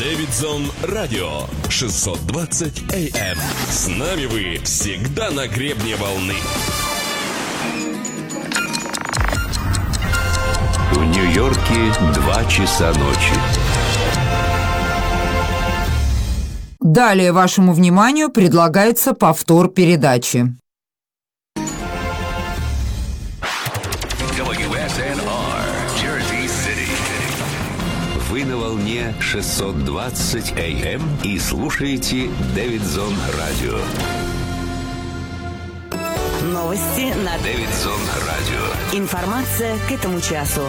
Дэвидсон Радио 620 AM. С нами вы всегда на гребне волны. В Нью-Йорке 2 часа ночи. Далее вашему вниманию предлагается повтор передачи. Вы на волне 620 AM и слушаете Дэвидсон Радио. Новости на Дэвидсон Радио. Информация к этому часу.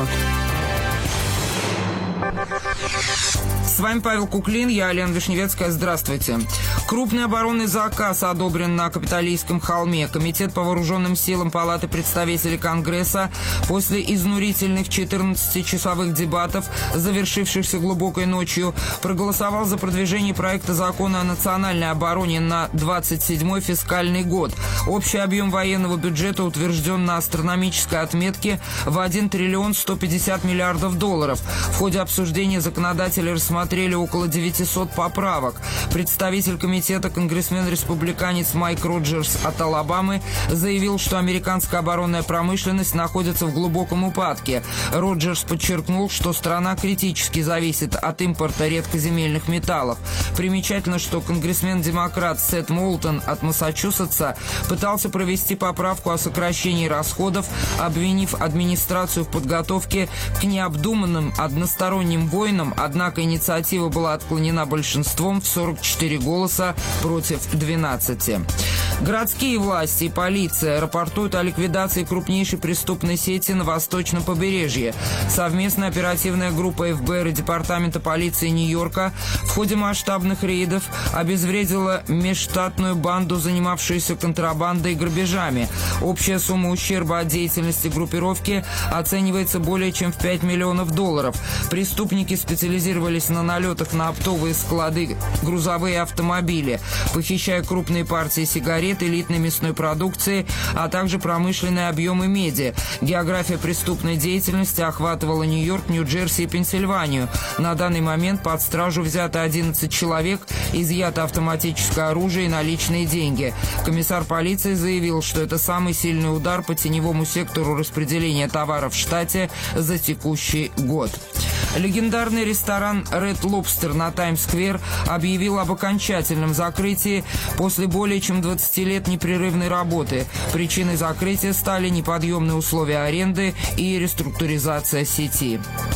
С вами Павел Куклин, я Лена Вишневецкая. Здравствуйте. Крупный оборонный заказ одобрен на Капитолийском холме. Комитет по вооруженным силам Палаты представителей Конгресса после изнурительных 14-часовых дебатов, завершившихся глубокой ночью, проголосовал за продвижение проекта закона о национальной обороне на 27-й фискальный год. Общий объем военного бюджета утвержден на астрономической отметке в 1 триллион 150 миллиардов долларов. В ходе обсуждения законодатели рассмотрели около 900 поправок. Представитель комитета, конгрессмен-республиканец Майк Роджерс от Алабамы, заявил, что американская оборонная промышленность находится в глубоком упадке. Роджерс подчеркнул, что страна критически зависит от импорта редкоземельных металлов. Примечательно, что конгрессмен-демократ Сет Молтон от Массачусетса пытался провести поправку о сокращении расходов, обвинив администрацию в подготовке к необдуманным односторонним войнам, однако инициатива была отклонена большинством в 44 голоса против 12. Городские власти и полиция рапортуют о ликвидации крупнейшей преступной сети на восточном побережье. Совместная оперативная группа ФБР и Департамента полиции Нью-Йорка в ходе масштабных рейдов обезвредила межштатную банду, занимавшуюся контрабандой и грабежами. Общая сумма ущерба от деятельности группировки оценивается более чем в $5 миллионов. Преступники специализировались на налетах на оптовые склады, грузовые автомобили, похищая крупные партии сигарет, элитной мясной продукции, а также промышленные объемы меди. География преступной деятельности охватывала Нью-Йорк, Нью-Джерси и Пенсильванию. На данный момент под стражу взято 11 человек, изъято автоматическое оружие и наличные деньги. Комиссар полиции заявил, что это самый сильный удар по теневому сектору распределения товаров в штате за текущий год. Легендарный ресторан Red Lobster на Таймс-сквер объявил об окончательном закрытии после более чем 20 лет непрерывной работы. Причиной закрытия стали неподъемные условия аренды и реструктуризация сети.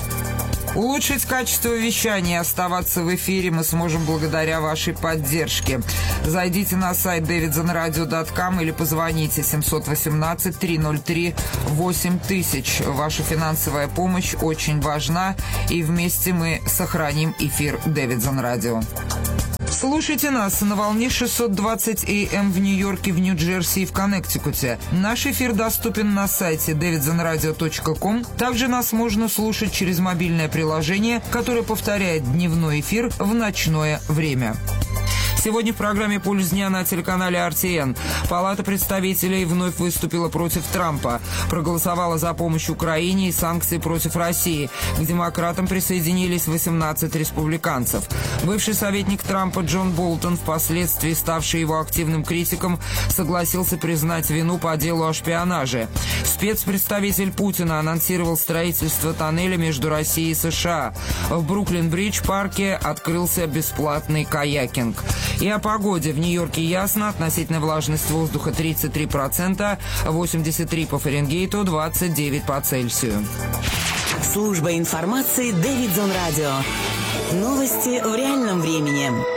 Улучшить качество вещания и оставаться в эфире мы сможем благодаря вашей поддержке. Зайдите на сайт davidsonradio.com или позвоните 718-303-8000. Ваша финансовая помощь очень важна, и вместе мы сохраним эфир Дэвидсон Радио. Слушайте нас на волне 620 AM в Нью-Йорке, в Нью-Джерси и в Коннектикуте. Наш эфир доступен на сайте davidsonradio.com. Также нас можно слушать через мобильное приложение, которое повторяет дневной эфир в ночное время. Сегодня в программе «Пульс дня» на телеканале RTN. Палата представителей вновь выступила против Трампа. Проголосовала за помощь Украине и санкции против России. К демократам присоединились 18 республиканцев. Бывший советник Трампа Джон Болтон, впоследствии ставший его активным критиком, согласился признать вину по делу о шпионаже. Спецпредставитель Путина анонсировал строительство тоннеля между Россией и США. В Бруклин-Бридж-парке открылся бесплатный каякинг. И о погоде. В Нью-Йорке ясно, относительная влажность воздуха 33%, 83 по Фаренгейту, 29 по Цельсию. Служба информации Дэвидсон Радио. Новости в реальном времени.